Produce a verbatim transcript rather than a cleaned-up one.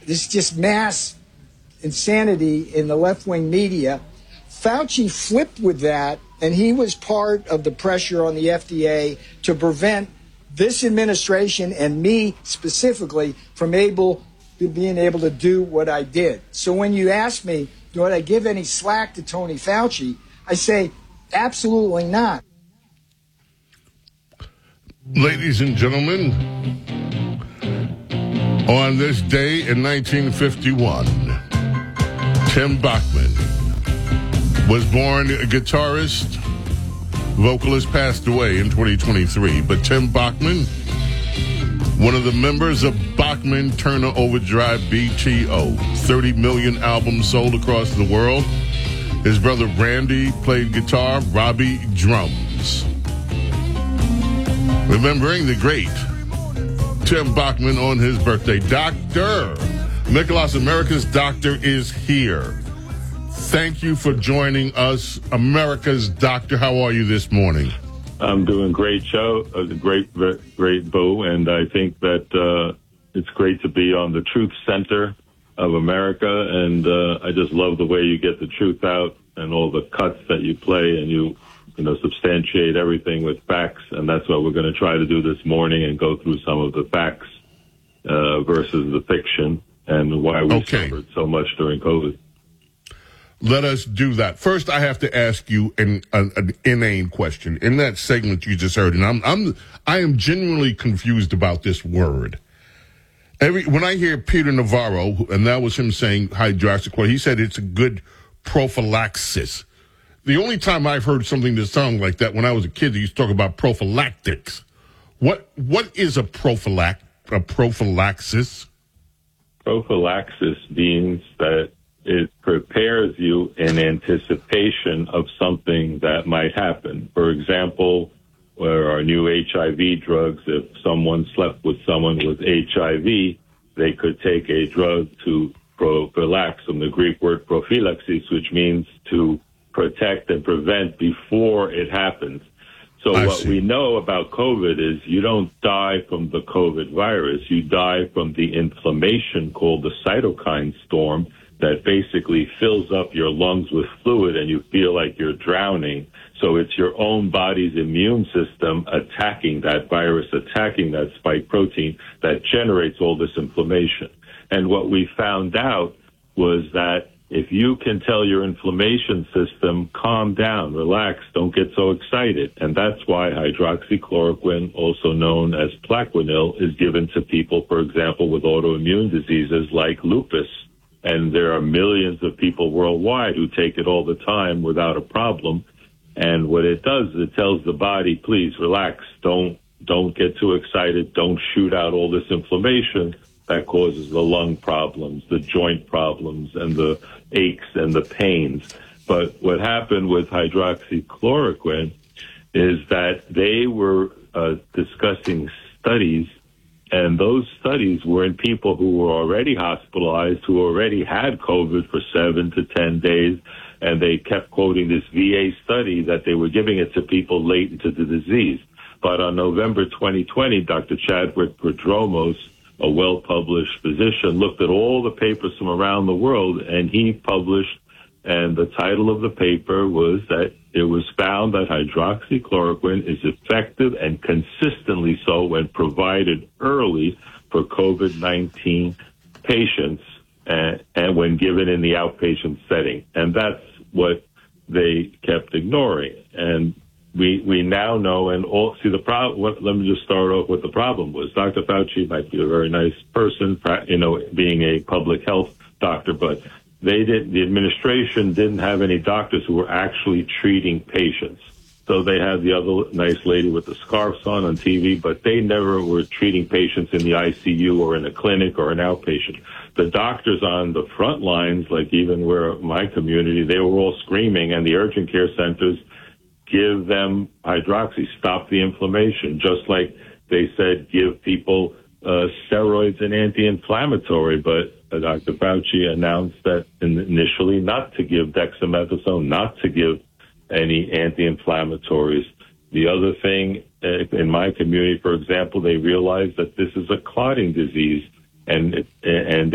This is just mass insanity in the left-wing media. Fauci flipped with that, and he was part of the pressure on the F D A to prevent this administration and me specifically from able being able to do what I did. So when you ask me, do I give any slack to Tony Fauci, I say absolutely not. Ladies and gentlemen, on this day in nineteen fifty-one, Tim Bachman was born a guitarist. Vocalist passed away in twenty twenty-three, but Tim Bachman, one of the members of Bachman Turner Overdrive B T O, thirty million albums sold across the world. His brother Randy played guitar, Robbie drums. Remembering the great Tim Bachman on his birthday. Doctor Miklos, America's doctor, is here. Thank you for joining us, America's doctor. How are you this morning? I'm doing great show, a great, great Boo, and I think that uh, it's great to be on the truth center of America, and uh, I just love the way you get the truth out and all the cuts that you play, and you, you know, substantiate everything with facts, and that's what we're going to try to do this morning and go through some of the facts uh, versus the fiction and why we okay. suffered so much during COVID. Let us do that. First, I have to ask you an, an, an inane question. In that segment you just heard, and I'm, I'm, I am genuinely confused about this word. Every when I hear Peter Navarro, and that was him saying hydroxychloroquine, he said it's a good prophylaxis. The only time I've heard something that sounded like that when I was a kid, they used to talk about prophylactics. What what is a prophylact a prophylaxis? Prophylaxis means that it prepares you in anticipation of something that might happen. For example, where our new H I V drugs, if someone slept with someone with H I V, they could take a drug to prophylax, from the Greek word prophylaxis, which means to protect and prevent before it happens. So I what see. we know about COVID is you don't die from the COVID virus. You die from the inflammation called the cytokine storm that basically fills up your lungs with fluid and you feel like you're drowning. So it's your own body's immune system attacking that virus, attacking that spike protein that generates all this inflammation. And what we found out was that if you can tell your inflammation system, calm down, relax, don't get so excited. And that's why hydroxychloroquine, also known as Plaquenil, is given to people, for example, with autoimmune diseases like lupus. And there are millions of people worldwide who take it all the time without a problem. And what it does is it tells the body, please relax, don't don't get too excited, don't shoot out all this inflammation that causes the lung problems, the joint problems, and the aches and the pains. But what happened with hydroxychloroquine is that they were uh, discussing studies, and those studies were in people who were already hospitalized, who already had COVID for seven to ten days, and they kept quoting this V A study that they were giving it to people late into the disease. But on November twenty twenty, Doctor Chadwick Prodromos, a well-published physician, looked at all the papers from around the world, and he published, and the title of the paper was that it was found that hydroxychloroquine is effective and consistently so when provided early for COVID nineteen patients and, and when given in the outpatient setting. And that's what they kept ignoring. And we we now know, and all, see the problem, let me just start off what the problem was. Doctor Fauci might be a very nice person, you know, being a public health doctor, but they did, the administration didn't have any doctors who were actually treating patients. So they had the other nice lady with the scarves on on T V, but they never were treating patients in the I C U or in a clinic or an outpatient. The doctors on the front lines, like even where my community, they were all screaming, and the urgent care centers, give them hydroxy, stop the inflammation, just like they said give people uh, steroids and anti-inflammatory. But uh, Doctor Fauci announced that initially not to give dexamethasone, not to give any anti-inflammatories. The other thing, uh, in my community, for example, they realized that this is a clotting disease, and and